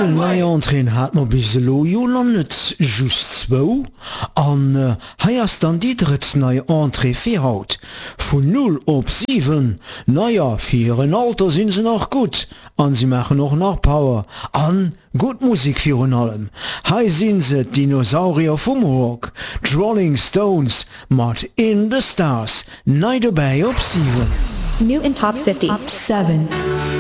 Leiontrin hat ma bis lo Jolandet just 2 an heiers dann Dietret nei Entre firhaut. Vun 0 op 7. Naja, fir een Alter sinn se noch gut, an sie machen noch nach Power. An gut Musik fir hun allem. Hei sinn se Dinosaurier vum Rock, Rolling Stones mat In the Stars, nei dabei op 7. New in top 50. 7.